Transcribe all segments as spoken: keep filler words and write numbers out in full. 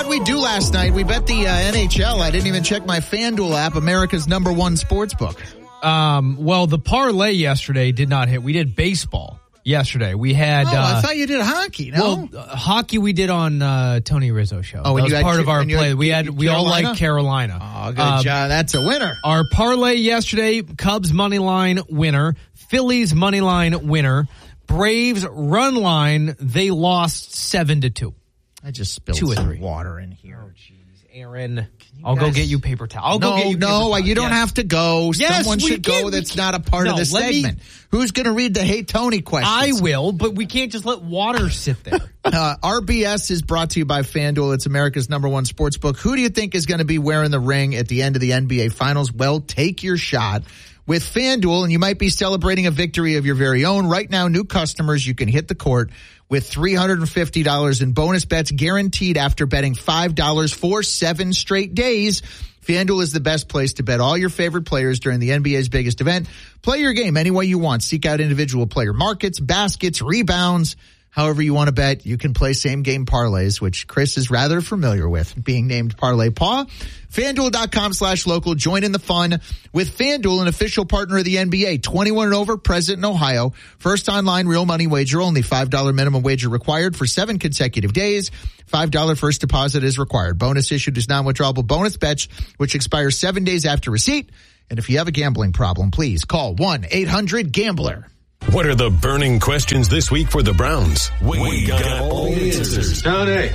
we do last night? We bet the uh, N H L. I didn't even check my FanDuel app, America's number one sports book. Um, well, the parlay yesterday did not hit. We did baseball yesterday. We had. Oh, uh, I thought you did hockey. No, well, uh, hockey we did on uh, Tony Rizzo show. Oh, that was you part had, of our play. We had we all Carolina? like Carolina. Oh, good um, job. That's a winner. Our parlay yesterday: Cubs money line winner, Phillies money line winner, Braves run line. They lost seven to two. I just spilled two or some three. water in here. Oh, jeez, Aaron. I'll guys... go get you paper towel. I'll no, go get you no, paper towel. you don't yes. have to go. Yes, Someone we should can. go We that's can. not a part no, of the segment. Me... Who's going to read the Hey Tony questions? I will, but we can't just let water sit there. uh, R B S is brought to you by FanDuel. It's America's number one sports book. Who do you think is going to be wearing the ring at the end of the N B A Finals? Well, take your shot with FanDuel, and you might be celebrating a victory of your very own. Right now, new customers, you can hit the court with three hundred fifty dollars in bonus bets guaranteed after betting five dollars for seven straight days. FanDuel is the best place to bet all your favorite players during the N B A's biggest event. Play your game any way you want. Seek out individual player markets, baskets, rebounds. However you want to bet, you can play same-game parlays, which Chris is rather familiar with, being named Parlay Paw. FanDuel.com slash local. Join in the fun with FanDuel, an official partner of the N B A. twenty-one and over, present in Ohio. First online real money wager only. five dollars minimum wager required for seven consecutive days. five dollars first deposit is required. Bonus issued is non-withdrawable bonus bets, which expires seven days after receipt. And if you have a gambling problem, please call one eight hundred gambler. What are the burning questions this week for the Browns? We, we got, got all the answers. Tony, hey,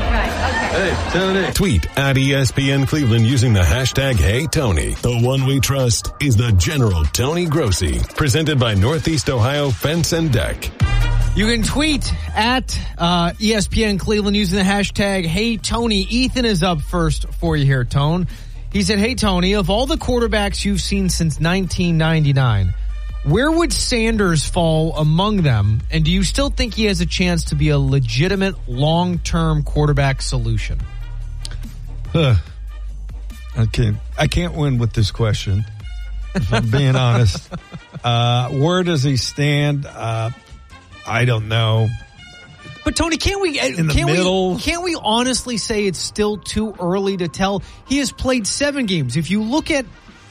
hey, Tony. Tweet at E S P N Cleveland using the hashtag Hey Tony. The one we trust is the General Tony Grossi, presented by Northeast Ohio Fence and Deck. You can tweet at uh, E S P N Cleveland using the hashtag Hey Tony. Ethan is up first for you here, Tone. He said, hey Tony, of all the quarterbacks you've seen since nineteen ninety-nine, where would Sanders fall among them? And do you still think he has a chance to be a legitimate long-term quarterback solution? Huh. I can't, I can't win with this question, if I'm being honest. Uh, where does he stand? Uh, I don't know. But Tony, can't we in the can't middle? we can't we honestly say it's still too early to tell? He has played seven games. If you look at,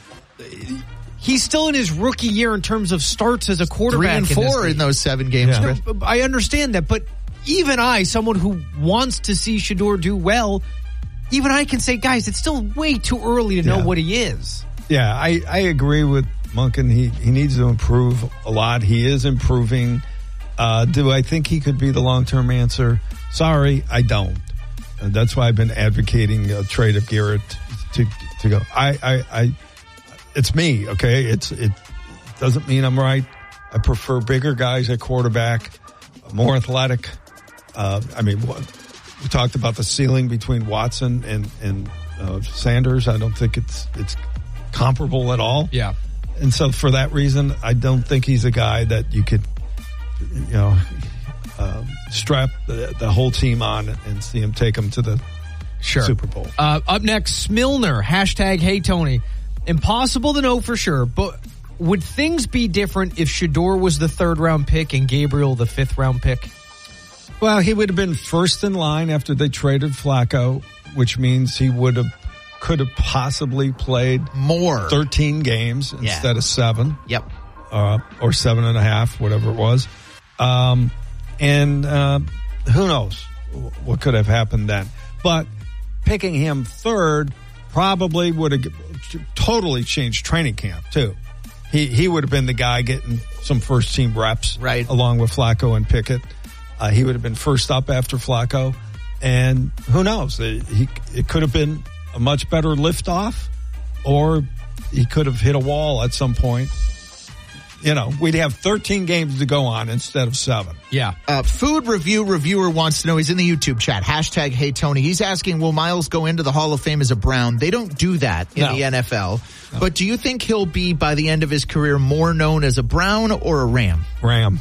he's still in his rookie year in terms of starts as a quarterback. Three and four in, in those seven games. Yeah. Chris. I understand that, but even I, someone who wants to see Shedeur do well, even I can say, guys, it's still way too early to know yeah. what he is. Yeah, I, I agree with Monken. He he needs to improve a lot. He is improving. Uh, do I think he could be the long-term answer? Sorry, I don't. And that's why I've been advocating a trade of Garrett to to go. I, I, I it's me, okay? It's it doesn't mean I'm right. I prefer bigger guys at quarterback, more athletic. Uh, I mean, we talked about the ceiling between Watson and and uh, Sanders. I don't think it's it's comparable at all. Yeah. And so for that reason, I don't think he's a guy that you could, you know, uh, strap the, the whole team on and see him take them to the sure. Super Bowl. Uh, up next, Smilner, hashtag Hey Tony. Impossible to know for sure, but would things be different if Shedeur was the third round pick and Gabriel the fifth round pick? Well, he would have been first in line after they traded Flacco, which means he would have could have possibly played more thirteen games yeah. instead of seven. Yep. Uh, or seven and a half, whatever it was. Um, and uh, who knows what could have happened then. But picking him third probably would have totally changed training camp, too. He he would have been the guy getting some first-team reps, right, along with Flacco and Pickett. Uh, he would have been first up after Flacco. And who knows? It, he, it could have been a much better liftoff, or he could have hit a wall at some point. You know, we'd have thirteen games to go on instead of seven. Yeah. Uh, food review reviewer wants to know, he's in the YouTube chat, hashtag Hey Tony. He's asking, will Miles go into the Hall of Fame as a Brown? They don't do that in no. the N F L. No. But do you think he'll be, by the end of his career, more known as a Brown or a Ram? Ram.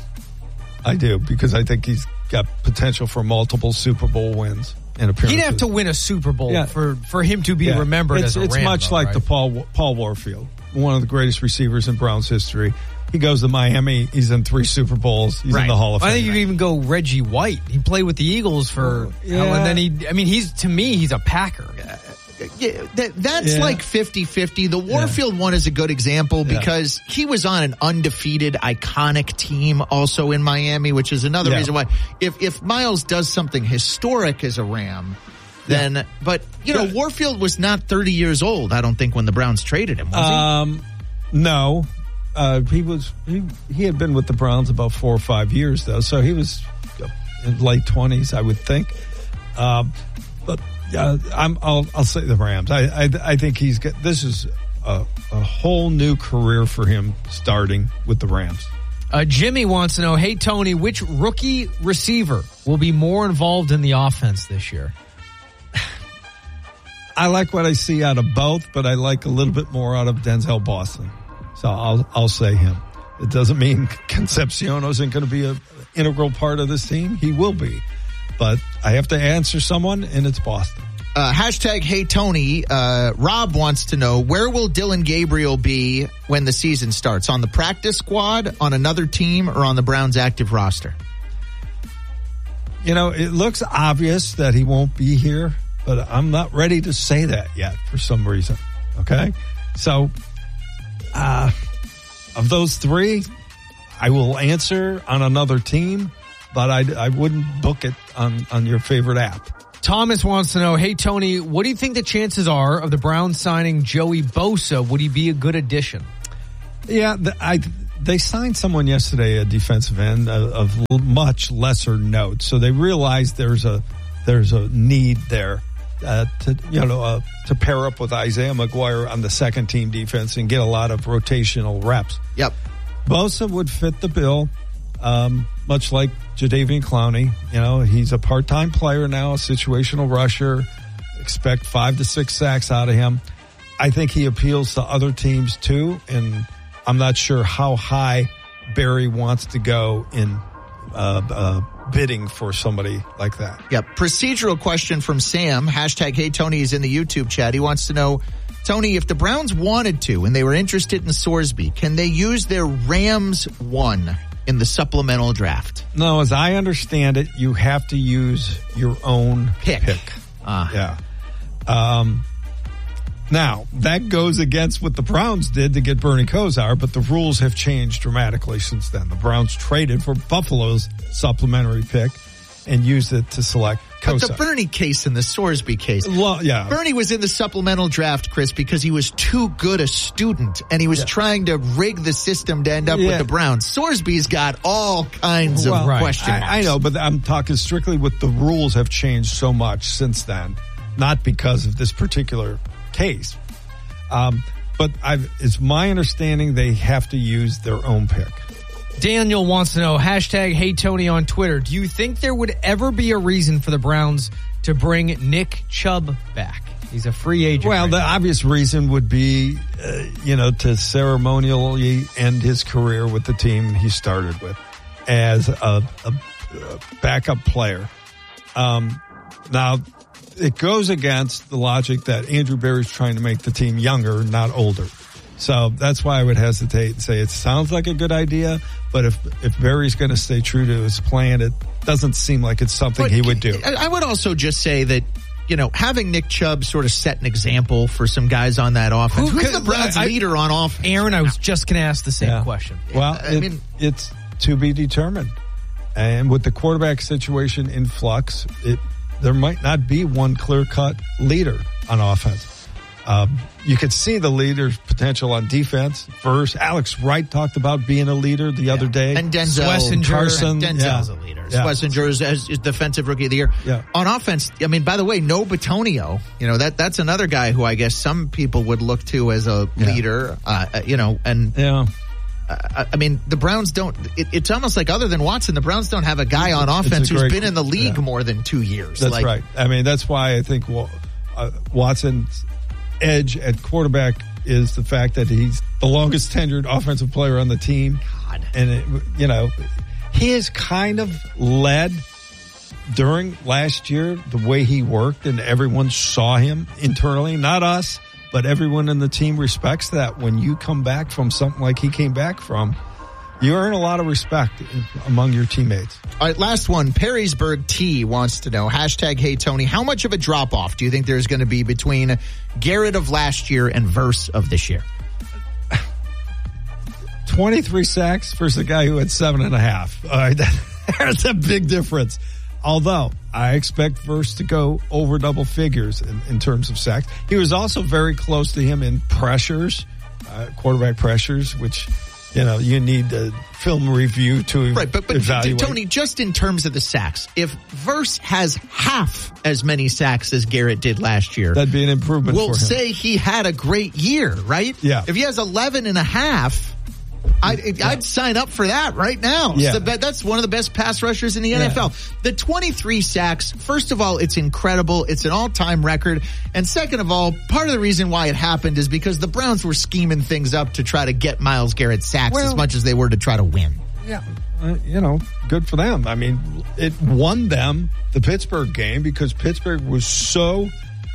I do, because I think he's got potential for multiple Super Bowl wins and appearances. He'd have to win a Super Bowl yeah. for, for him to be yeah. remembered it's, as a it's Ram. It's much though, like right? the Paul Paul Warfield. one of the greatest receivers in Browns history. He goes to Miami. He's in three Super Bowls. He's Right. in the Hall of Fame. I think you could even go Reggie White. He played with the Eagles for, Yeah. and then he, I mean, he's, to me, he's a Packer. Yeah, that, that's Yeah. like fifty-fifty. The Warfield one is a good example Yeah. because he was on an undefeated, iconic team also in Miami, which is another Yeah. reason why if, if Miles does something historic as a Ram, then, but, you know, Yeah. Warfield was not thirty years old, I don't think, when the Browns traded him, was Um, no, uh, he was he, he had been with the Browns about four or five years though, so he was in late twenties, I would think. Um, but yeah, I'm I'll I'll say the Rams. I I, I think he's got this is a, a whole new career for him starting with the Rams. Uh, Jimmy wants to know, hey, Tony, which rookie receiver will be more involved in the offense this year? I like what I see out of both, but I like a little bit more out of Denzel Boston. So I'll I'll say him. It doesn't mean Concepcion isn't going to be an integral part of this team. He will be. But I have to answer someone, and it's Boston. Uh, hashtag Hey Tony. Uh, Rob wants to know, where will Dylan Gabriel be when the season starts? On the practice squad, on another team, or on the Browns active roster? You know, it looks obvious that he won't be here, but I'm not ready to say that yet for some reason. Okay? So, uh, of those three, I will answer on another team, but I, I wouldn't book it on, on your favorite app. Thomas wants to know, hey, Tony, what do you think the chances are of the Browns signing Joey Bosa? Would he be a good addition? Yeah, the, I they signed someone yesterday, a defensive end of, of much lesser note. So they realized there's a there's a need there uh, to you know uh, to pair up with Isaiah McGuire on the second team defense and get a lot of rotational reps. Yep. Bosa would fit the bill, um, much like Jadeveon Clowney. You know, he's a part-time player now, a situational rusher. Expect five to six sacks out of him. I think he appeals to other teams too, and I'm not sure how high Barry wants to go in uh, uh, bidding for somebody like that. Yep. Procedural question from Sam. Hashtag Hey Tony is in the YouTube chat. He wants to know, Tony, if the Browns wanted to and they were interested in Sorsby, can they use their Rams one in the supplemental draft? No, as I understand it, you have to use your own Pick. pick. Ah. Yeah. Um, now, that goes against what the Browns did to get Bernie Kosar, but the rules have changed dramatically since then. The Browns traded for Buffalo's supplementary pick and used it to select But Kosar. the Bernie case and the Sorsby case. Well, yeah. Bernie was in the supplemental draft, Chris, because he was too good a student and he was Yeah. trying to rig the system to end up Yeah. with the Browns. Sorsby's got all kinds Well, of right. question marks. I, I know, but I'm talking strictly with the rules have changed so much since then, not because of this particular case. Um, but I've, it's my understanding they have to use their own pick. Daniel wants to know, hashtag Hey Tony on Twitter, do you think there would ever be a reason for the Browns to bring Nick Chubb back? He's a free agent. Well, right the now. obvious reason would be, uh, you know, to ceremonially end his career with the team he started with as a, a, a backup player. Um, now, it goes against the logic that Andrew Berry's trying to make the team younger, not older. So that's why I would hesitate and say it sounds like a good idea, but if if Berry's going to stay true to his plan, it doesn't seem like it's something But he would do. I I would also just say that, you know, having Nick Chubb sort of set an example for some guys on that offense. Who Who's could- the Browns I- leader on offense? Aaron, I was just going to ask the same Yeah. question. Well, I it- mean- it's to be determined. And with the quarterback situation in flux, it there might not be one clear-cut leader on offense. Um, you could see the leader's potential on defense. First, Alex Wright talked about being a leader the other day. And Denzel Schlesinger, Carson, Denzel's yeah. a leader. Yeah. Schlesinger is, is defensive rookie of the year. Yeah. On offense, I mean, by the way, no Batonio. You know, that that's another guy who I guess some people would look to as a Yeah. leader. Uh, you know, and Yeah. uh, I mean, the Browns don't. It, it's almost like other than Watson, the Browns don't have a guy on offense who's great- been in the league yeah. more than two years. That's like, right. I mean, that's why I think well, uh, Watson's edge at quarterback is the fact that he's the longest tenured offensive player on the team. God. And, it, you know, he has kind of led during last year the way he worked and everyone saw him internally, not us, but everyone in the team respects that. When you come back from something like he came back from, you earn a lot of respect among your teammates. All right, last one. Perrysburg T wants to know, hashtag Hey Tony, how much of a drop-off do you think there's going to be between Garrett of last year and Verse of this year? twenty-three sacks versus a guy who had seven and a half. All right, that's a big difference. Although I expect Verse to go over double figures in, in terms of sacks. He was also very close to him in pressures, uh, quarterback pressures, which... You know, you need a film review to right, but, but evaluate. Tony, just in terms of the sacks, if Verse has half as many sacks as Garrett did last year, that'd be an improvement we'll for him. say he had a great year, right? Yeah. If he has eleven and a half, I'd, yeah. I'd sign up for that right now. Yeah. So that's one of the best pass rushers in the N F L. Yeah. The twenty-three sacks, first of all, it's incredible. It's an all-time record. And second of all, part of the reason why it happened is because the Browns were scheming things up to try to get Myles Garrett sacks well, as much as they were to try to win. Yeah. Uh, you know, good for them. I mean, it won them the Pittsburgh game because Pittsburgh was so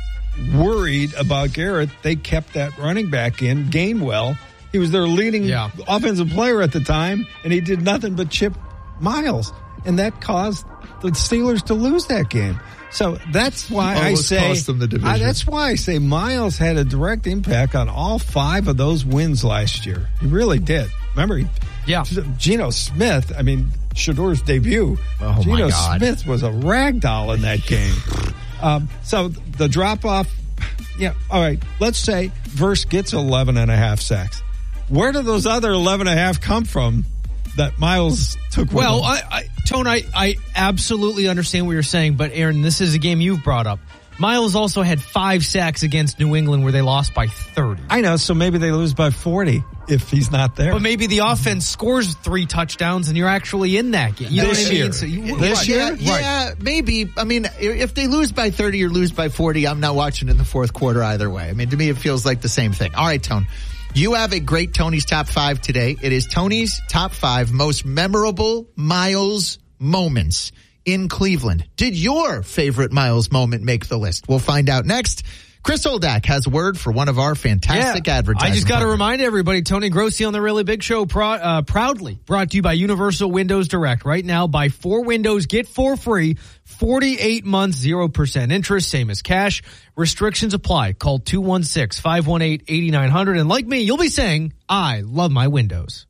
worried about Garrett, they kept that running back in, Gainwell. He was their leading yeah. offensive player at the time, and he did nothing but chip Myles. And that caused the Steelers to lose that game. So that's why I say cost them the division. I, that's why I say Myles had a direct impact on all five of those wins last year. He really did. Remember, he, yeah. Geno Smith, I mean, Shador's debut. Oh Geno my God. Smith was a rag doll in that game. um, so the drop off, yeah, all right, let's say Verse gets eleven and a half sacks. Where do those other eleven and a half come from that Myles took? Well, I, I, Tone, I, I absolutely understand what you're saying, but Aaron, this is a game you've brought up. Myles also had five sacks against New England where they lost by thirty. I know, so maybe they lose by forty if he's not there. But maybe the offense scores three touchdowns and you're actually in that game. You know this what I mean? year. So you, this right. year? Yeah, yeah right. maybe. I mean, if they lose by thirty or lose by forty, I'm not watching in the fourth quarter either way. I mean, to me, it feels like the same thing. All right, Tone. You have a great Tony's Top five today. It is Tony's Top five most memorable Myles moments in Cleveland. Did your favorite Myles moment make the list? We'll find out next. Chris Oldak has a word for one of our fantastic yeah, advertising I just got to partners. remind everybody, Tony Grossi on the Really Big Show, pro, uh, proudly brought to you by Universal Windows Direct. Right now, buy four windows, get four free, forty-eight months, zero percent interest, same as cash. Restrictions apply. Call two one six, five one eight, eight nine zero zero. And like me, you'll be saying, I love my windows.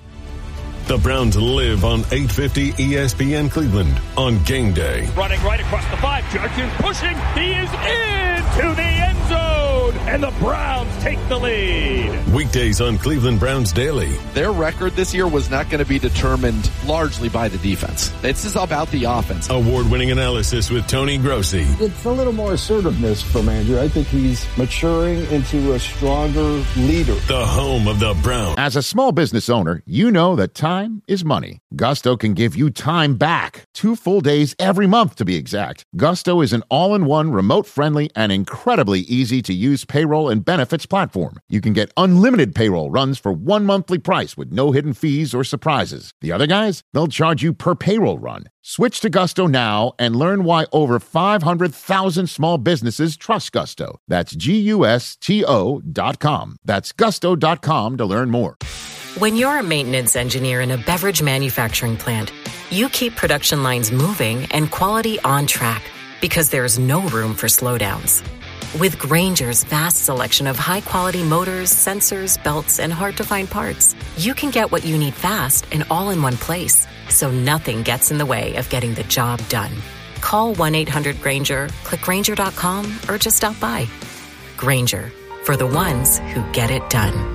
The Browns live on eight fifty E S P N Cleveland on game day. Running right across the five. Judkins pushing. He is into the end zone. And the Browns take the lead. Weekdays on Cleveland Browns Daily. Their record this year was not going to be determined largely by the defense. This is about the offense. Award-winning analysis with Tony Grossi. It's a little more assertiveness from Andrew. I think he's maturing into a stronger leader. The home of the Browns. As a small business owner, you know that time is money. Gusto can give you time back. Two full days every month, to be exact. Gusto is an all-in-one, remote-friendly, and incredibly easy-to-use payroll and benefits platform. You can get unlimited payroll runs for one monthly price with no hidden fees or surprises. The other guys, they'll charge you per payroll run. Switch to Gusto now and learn why over five hundred thousand small businesses trust Gusto. That's G U S T O dot com. That's gusto dot com to learn more. When you're a maintenance engineer in a beverage manufacturing plant, you keep production lines moving and quality on track because there's no room for slowdowns. With Grainger's vast selection of high-quality motors, sensors, belts, and hard-to-find parts, you can get what you need fast and all in one place, so nothing gets in the way of getting the job done. Call one eight hundred Grainger, click Grainger dot com, or just stop by. Grainger, for the ones who get it done.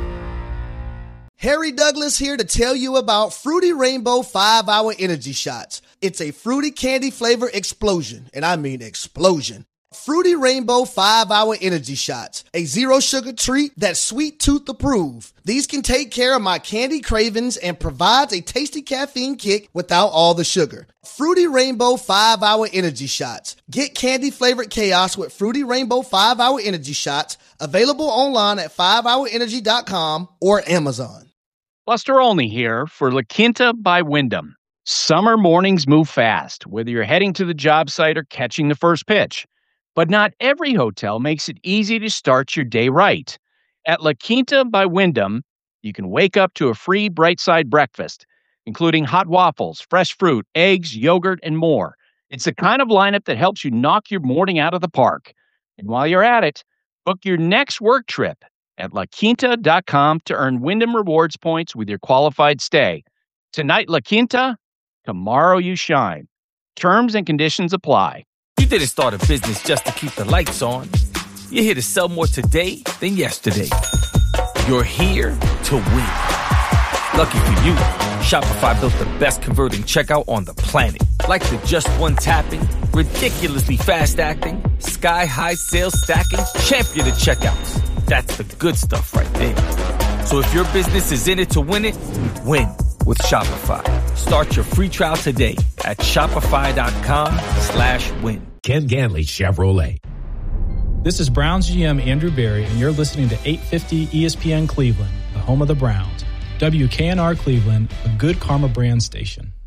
Harry Douglas here to tell you about Fruity Rainbow five hour Energy Shots. It's a fruity candy flavor explosion, and I mean explosion. Fruity Rainbow five hour Energy Shots, a zero sugar treat that's sweet tooth approved. These can take care of my candy cravings and provides a tasty caffeine kick without all the sugar. Fruity Rainbow five hour Energy Shots. Get candy flavored chaos with Fruity Rainbow five hour Energy Shots, available online at five hour energy dot com or Amazon. Buster Olney here for La Quinta by Wyndham. Summer mornings move fast, whether you're heading to the job site or catching the first pitch. But not every hotel makes it easy to start your day right. At La Quinta by Wyndham, you can wake up to a free Bright Side breakfast, including hot waffles, fresh fruit, eggs, yogurt, and more. It's the kind of lineup that helps you knock your morning out of the park. And while you're at it, book your next work trip at la quinta dot com to earn Wyndham Rewards points with your qualified stay. Tonight, La Quinta, tomorrow you shine. Terms and conditions apply. You didn't start a business just to keep the lights on. You're here to sell more today than yesterday. You're here to win. Lucky for you, Shopify built the best converting checkout on the planet. Like the just one tapping, ridiculously fast acting, sky-high sales stacking, champion of checkouts. That's the good stuff right there. So if your business is in it to win it, win with Shopify. Start your free trial today at shopify.com slash win. Ken Ganley Chevrolet. This is Browns G M Andrew Berry, and you're listening to eight fifty E S P N Cleveland, the home of the Browns. W K N R Cleveland, a good Karma brand station.